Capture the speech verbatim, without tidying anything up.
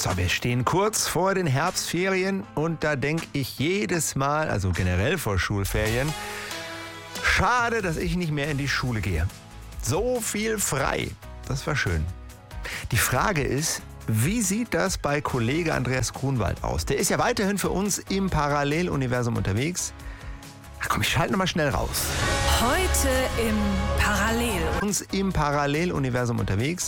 So, wir stehen kurz vor den Herbstferien und da denke ich jedes Mal, also generell vor Schulferien, schade, dass ich nicht mehr in die Schule gehe. So viel frei, das war schön. Die Frage ist, wie sieht das bei Kollege Andreas Grunwald aus? Der ist ja weiterhin für uns im Paralleluniversum unterwegs. Ach komm, ich schalte nochmal schnell raus. Heute im Parallel. Uns im Paralleluniversum unterwegs.